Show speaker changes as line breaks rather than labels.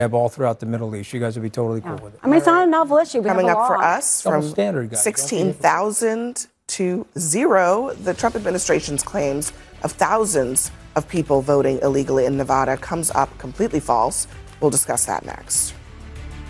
all throughout the Middle East. You guys would be totally cool with it.
I mean, it's not a novel issue.
Coming up for us from
standard, guys.
16,000 to 0, the Trump administration's claims of thousands of people voting illegally in Nevada comes up completely false. We'll discuss that next.